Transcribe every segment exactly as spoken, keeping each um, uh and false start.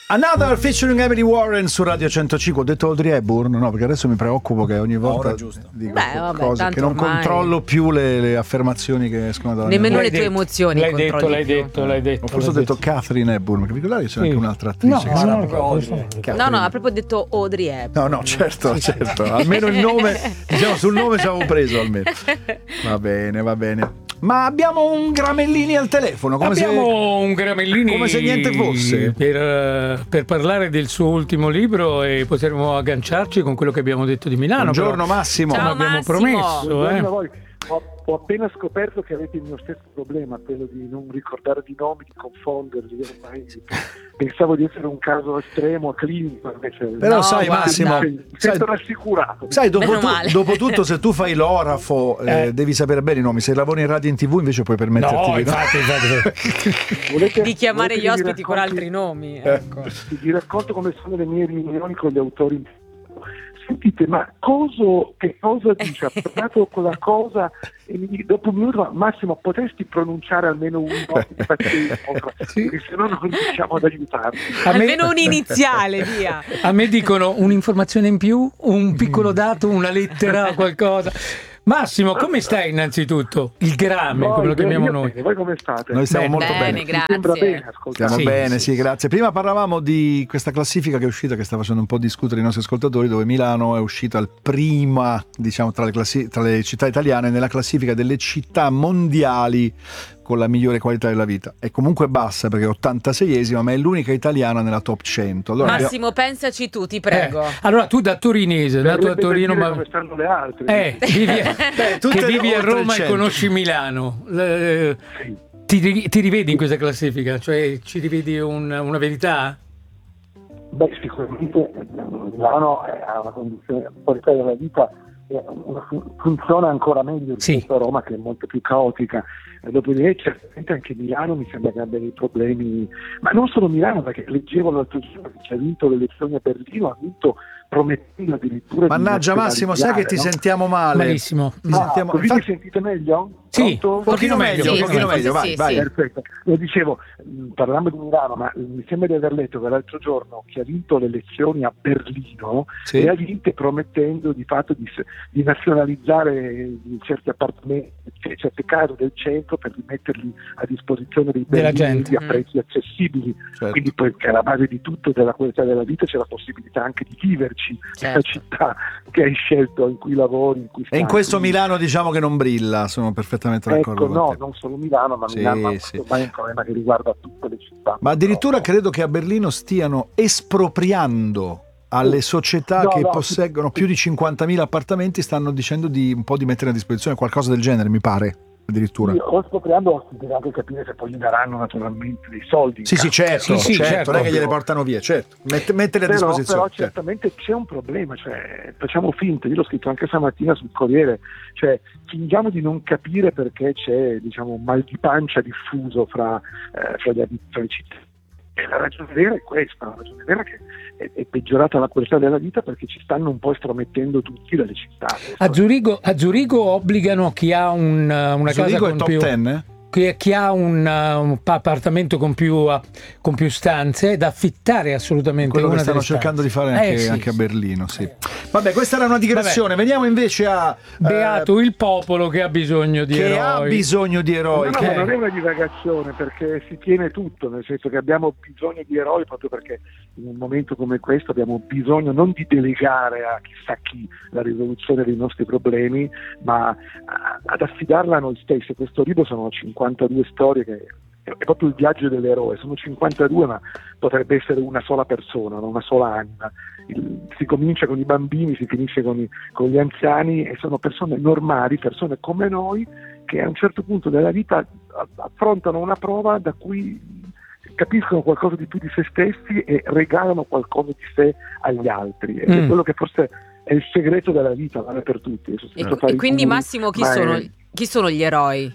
Another featuring Emily Warren su Radio centocinque. Ho detto Audrey Hepburn, no, perché adesso mi preoccupo che ogni volta dico Beh, vabbè, cose che non ormai... controllo più le, le affermazioni che escono dalla nemmeno mia le tue emozioni l'hai detto, l'hai più. detto, l'hai detto. Ho forse ho detto Catherine Hepburn, perché ricordate che c'è sì. anche un'altra attrice no, che no, si no, chiama no, no, ha proprio detto Audrey Hepburn. No, no, certo, certo. Almeno il nome, diciamo sul nome ci avevo preso almeno. Va bene, va bene. Ma abbiamo un Gramellini al telefono, come abbiamo se, un Gramellini come se niente fosse per, per parlare del suo ultimo libro e potremo agganciarci con quello che abbiamo detto di Milano. Buongiorno però, Massimo. come Ciao, abbiamo Massimo. promesso, Buongiorno eh. a voi. Ho, ho appena scoperto che avete il mio stesso problema, quello di non ricordare di nomi, di confonderli. Io ormai pensavo di essere un caso estremo, clinico, invece. Però No, sai guarda. Massimo, mi sai, sento rassicurato. sai dopo, Meno tu, male. dopo tutto se tu fai l'orafo eh, Eh. devi sapere bene i nomi. Se lavori in radio e in tv invece puoi permetterti No, di infatti, infatti. Volete- Di chiamare volete gli che vi ospiti con racconti- altri nomi. Eh. Ecco. Vi racconto come sono le mie riunioni con gli autori. Sentite, ma coso, che cosa dice? Ha parlato con la cosa e mi dice, dopo un minuto, ma Massimo, potresti pronunciare almeno un nome di pazienza? Sì. Perché se no non riusciamo ad aiutarti. A me, Almeno un iniziale, via. a me dicono un'informazione in più, un piccolo dato, una lettera, qualcosa. Massimo, come stai innanzitutto? Il grame, Voi, come lo chiamiamo io noi. bene, voi come state? Noi stiamo Bene. molto Bene, bene. grazie. Mi sembra bene, ascoltate. Stiamo Sì, bene, sì, sì, grazie. Prima parlavamo di questa classifica che è uscita, che sta facendo un po' discutere i nostri ascoltatori, dove Milano è uscita al prima, diciamo, tra le, classi- tra le città italiane nella classifica delle città mondiali con la migliore qualità della vita. È comunque bassa perché è ottantaseiesima, ma è l'unica italiana nella top cento. Allora, Massimo, pensaci tu, ti prego. Eh, allora tu da torinese, nato a Verrebbe da Torino, dire ma come stanno le altre. eh, vivi, Beh, tutte che vivi a oltre il Roma e cento. conosci Milano. Eh, Sì. ti, ri- ti rivedi in questa classifica? Cioè ci rivedi un- una verità? Beh, sicuramente Milano ha una condizione, la qualità della vita eh, funziona ancora meglio Sì. rispetto a Roma, che è molto più caotica. E dopodiché certamente anche Milano mi sembra che abbia dei problemi, ma non solo Milano, perché leggevo l'altro giorno che ha vinto le elezioni a Berlino, ha vinto promettendo addirittura mannaggia di Massimo, sai che ti no? sentiamo male. Malissimo. Ti Ah, sentiamo... così Infatti- mi sentite meglio? Sì, Pronto? un pochino meglio, Sì, un sì, pochino forse meglio, vai, sì, vai. sì. Perfetto. Lo dicevo, mh, parlando di Milano, ma eh, mi sembra di aver letto che l'altro giorno chi ha vinto le elezioni a Berlino Sì. le ha vinte promettendo di fatto di, s- di nazionalizzare certi appartamenti, cioè certe case del centro per rimetterli a disposizione dei Della berlinesi gente. a prezzi accessibili. Certo. Quindi poi che alla base di tutto della qualità della vita c'è la possibilità anche di viverci Certo. nella città che hai scelto, in cui lavori, in cui E stai. in questo Quindi- Milano diciamo che non brilla, sono perfettamente d'accordo Ecco, con no, te. non solo Milano, ma Sì, Milano ha sì. ormai un problema che riguarda tutte le città. Ma addirittura No. credo che a Berlino stiano espropriando alle società No, che no, posseggono sì. più di cinquantamila appartamenti, stanno dicendo di un po' di mettere a disposizione qualcosa del genere, mi pare, addirittura. Io o scopriamo, si deve anche capire se poi gli daranno naturalmente dei soldi. in Sì, sì, cambio. certo, Sì, sì, certo, certo. non è che gliele portano via, certo. Mette- metterle a Però, disposizione. però certo. certamente c'è un problema, cioè facciamo finta, io l'ho scritto anche stamattina sul Corriere, cioè fingiamo di non capire perché c'è, diciamo, un mal di pancia diffuso fra, eh, fra, gli abit- fra i cittadini. E la ragione vera è questa, la ragione vera è che è, è peggiorata la qualità della vita perché ci stanno un po' estromettendo tutti dalle città. A Zurigo, a Zurigo obbligano chi ha un, una casa Zurigo è con top più, ten, eh? chi, chi ha un, uh, un appartamento con più, uh, con più stanze da affittare assolutamente. Quello che una stanno delle cercando di stanze. fare anche, Eh, sì, anche a sì. Berlino, sì. Vabbè, questa era una digressione. Veniamo invece a eh, Beato il popolo che ha bisogno di che eroi. ha bisogno di No, eroi. no, che- ma non è una divagazione perché si tiene tutto, nel senso che abbiamo bisogno di eroi proprio perché in un momento come questo abbiamo bisogno non di delegare a chissà chi la risoluzione dei nostri problemi, ma a- ad affidarla a noi stessi. Questo libro sono cinquantadue storie che è è proprio il viaggio dell'eroe, sono cinquantadue ma potrebbe essere una sola persona, no? Una sola anima. Il- si comincia con i bambini, si finisce con, i- con gli anziani e sono persone normali, persone come noi che a un certo punto della vita a- affrontano una prova da cui capiscono qualcosa di più di se stessi e regalano qualcosa di sé agli altri. Ed è Mm. quello che forse è il segreto della vita, vale per tutti. Adesso E, senza fare e i quindi guru, Massimo, chi ma è- sono, chi sono gli eroi?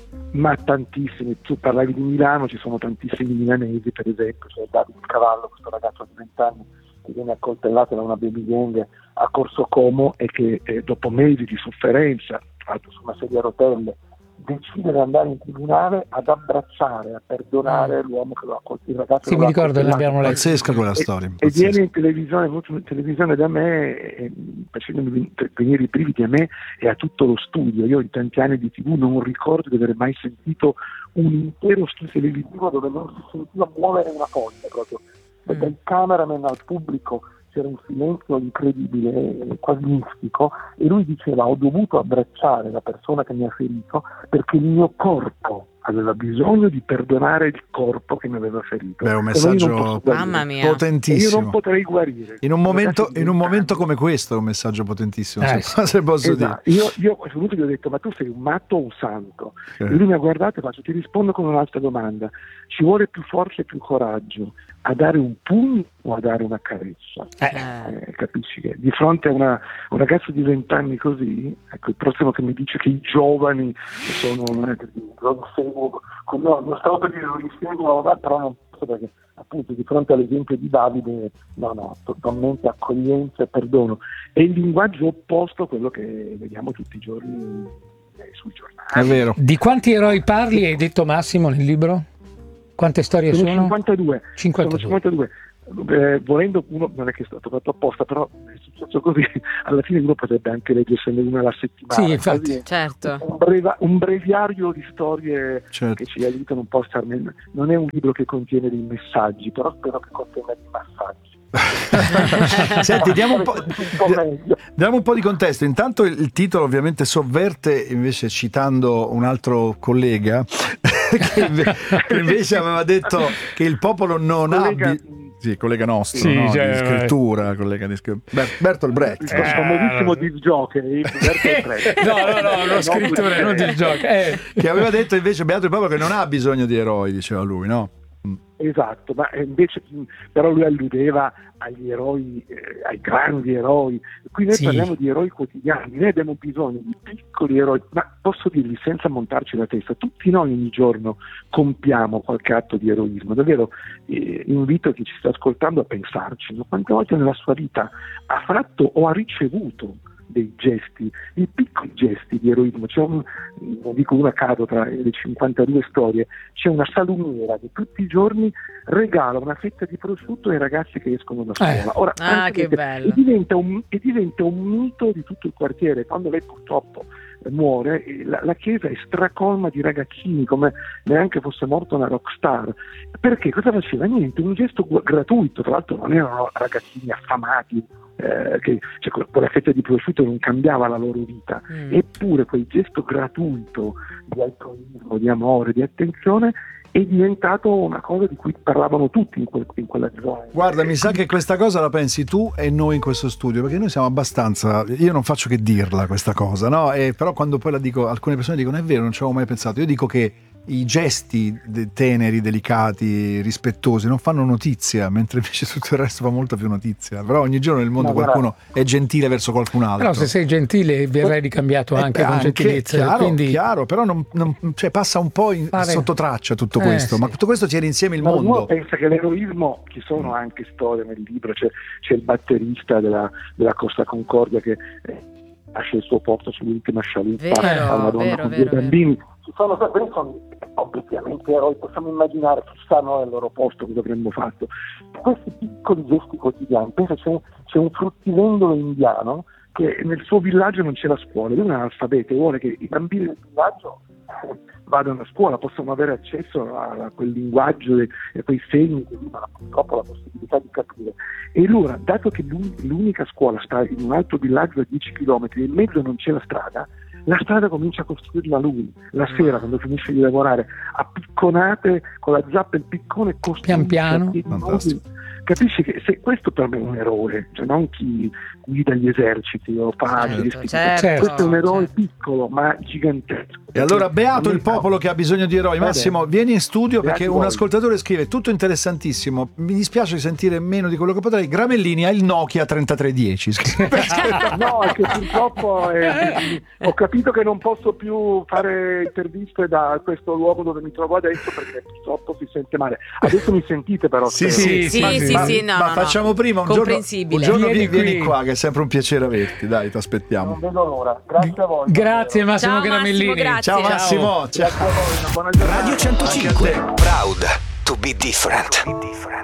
ma tantissimi, tu parlavi di Milano, ci sono tantissimi milanesi, per esempio, c'è Davide Cavallo, questo ragazzo di venti anni che viene accoltellato da una baby gang a Corso Como e che eh, dopo mesi di sofferenza, tra l'altro su una sedia a rotelle, decide di andare in tribunale ad abbracciare, a perdonare l'uomo che lo ha colpito, il ragazzo. Sì, mi ricordo, ne abbiamo letto. Pazzesca quella storia. E, e viene in televisione, in televisione da me, e, facendomi venire i brividi a me e a tutto lo studio. Io in tanti anni di tivù non ricordo di aver mai sentito un intero studio televisivo dove non si sentiva muovere una foglia, proprio mm. dal cameraman al pubblico. C'era un silenzio incredibile, quasi mistico, e lui diceva: ho dovuto abbracciare la persona che mi ha ferito perché il mio corpo aveva bisogno di perdonare il corpo che mi aveva ferito. Beh, è un messaggio Mamma mia. potentissimo. Io non potrei guarire. In un momento, in un momento come questo è un messaggio potentissimo, eh, se, se posso esatto. dire. Io, io a questo punto gli ho detto: ma tu sei un matto o un santo? Eh. E lui mi ha guardato e faccio: ti rispondo con un'altra domanda. Ci vuole più forza e più coraggio a dare un pugno o a dare una carezza? Eh. Eh, capisci che di fronte a una, un ragazzo di vent'anni così, ecco, il prossimo che mi dice che i giovani sono non seguo, no, non stavo per dire lo seguo, però non posso, perché appunto di fronte all'esempio di Davide, no no, totalmente accoglienza e perdono. È il linguaggio opposto a quello che vediamo tutti i giorni sui giornali. È vero. Di quanti eroi parli, hai detto Massimo nel libro? Quante storie sono? Sono cinquantadue. cinquantadue. Sono cinquantadue. Eh, volendo, uno non è che è stato fatto apposta, però è successo così. Alla fine uno potrebbe anche leggersene una alla settimana. Sì, infatti. Così, Certo. Un, breva, un breviario di storie, certo, che ci aiutano un po' a starne. Non è un libro che contiene dei messaggi, però spero che contenga dei massaggi. Senti, diamo un, po', diamo un po' di contesto. Intanto il titolo ovviamente sovverte, invece citando un altro collega che, inve- che invece aveva detto che il popolo non collega, ha bi- sì, collega nostro, sì, no? cioè, di scrittura, collega di scrittura. Ber- Bertolt Brecht. Il famosissimo disc jockey Bertolt Brecht. No, no, no, lo scrittore, non disc jockey. Eh. Che aveva detto invece beato il popolo che non ha bisogno di eroi, diceva lui, no? Esatto, ma invece però lui alludeva agli eroi, eh, ai grandi eroi. Qui noi sì. parliamo di eroi quotidiani, noi abbiamo bisogno di piccoli eroi, ma posso dirvi senza montarci la testa, tutti noi ogni giorno compiamo qualche atto di eroismo. Davvero eh, invito chi ci sta ascoltando a pensarci, no? Quante volte nella sua vita ha fatto o ha ricevuto dei gesti, dei piccoli gesti di eroismo. C'è un, non dico una a caso tra le cinquantadue storie, c'è una salumiera che tutti i giorni regala una fetta di prosciutto ai ragazzi che escono da scuola. Eh. Ora, Ah, che vedete, bello. E diventa, un, e diventa un mito di tutto il quartiere. Quando lei purtroppo muore, la, la chiesa è stracolma di ragazzini, come neanche fosse morta una rockstar. Perché cosa faceva? Niente, un gesto gratuito. Tra l'altro non erano ragazzini affamati, eh, che cioè, quella fetta di prosciutto non cambiava la loro vita, mm. eppure quel gesto gratuito di altruismo, di amore, di attenzione è diventato una cosa di cui parlavano tutti in, quel, in quella zona. Guarda, mi sa che questa cosa la pensi tu e noi in questo studio, perché noi siamo abbastanza, io non faccio che dirla questa cosa, no? E però quando poi la dico, alcune persone dicono è vero, non ci avevo mai pensato. Io dico che i gesti de- teneri, delicati, rispettosi non fanno notizia, mentre invece tutto il resto fa molta più notizia. Però ogni giorno nel mondo Ma qualcuno è gentile verso qualcun altro. Però se sei gentile verrai ricambiato anche eh, con anche, gentilezza. chiaro, quindi... chiaro, però non, non, cioè passa un po' in, Pare... sotto traccia tutto eh, questo, sì. ma tutto questo tiene insieme il Ma mondo. uno pensa che l'eroismo, ci sono anche storie nel libro, c'è, c'è il batterista della, della Costa Concordia che eh, lascia il suo posto sull'ultima scialuppa Vero, a una donna vero, con vero, due bambini. Ci sono, sono obiettivamente eroi, possiamo immaginare chissà noi al loro posto cosa avremmo fatto. Questi piccoli gesti quotidiani, pensa c'è, c'è un fruttivendolo indiano che nel suo villaggio non c'è la scuola, lui è un analfabeta e vuole che i bambini del villaggio vadano a scuola, possono avere accesso a quel linguaggio e a quei segni che non ha purtroppo la possibilità di capire. E allora, dato che l'unica scuola sta in un altro villaggio a dieci chilometri e in mezzo non c'è la strada, la strada comincia a costruirla lui, la sera quando finisce di lavorare, a picconate con la zappa e il piccone, pian piano. Capisci che se questo per me è un eroe, cioè non chi guida gli eserciti o fa certo, certo, questo è un eroe certo. piccolo ma gigantesco. E allora beato il popolo che ha bisogno di eroi. Massimo, vieni in studio perché un ascoltatore scrive tutto interessantissimo, mi dispiace sentire meno di quello che potrei. Gramellini ha il Nokia trentatré dieci. No, è che purtroppo eh, ho capito che non posso più fare interviste da questo luogo dove mi trovo adesso perché purtroppo si sente male. Adesso mi sentite però? Sì, sì, sì, ma sì, ma, sì, no, ma no, facciamo no. prima un giorno, un Comprensibile. giorno Vieni vieni, vieni qui. qua, che è sempre un piacere averti. Dai, ti aspettiamo. Non vedo l'ora. Grazie a voi. Grazie Massimo Ciao, Caramellini. Massimo, grazie. Ciao Massimo. Ciao. Grazie a voi, una buona giornata. Radio centocinque. Anche a te. Proud to be different.